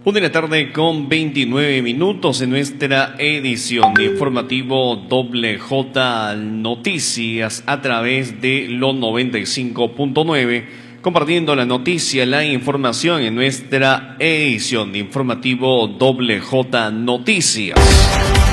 Una de la tarde con 29 minutos en nuestra edición de informativo Doble J Noticias a través de los 95.9, compartiendo la noticia, la información en nuestra edición de informativo Doble J Noticias.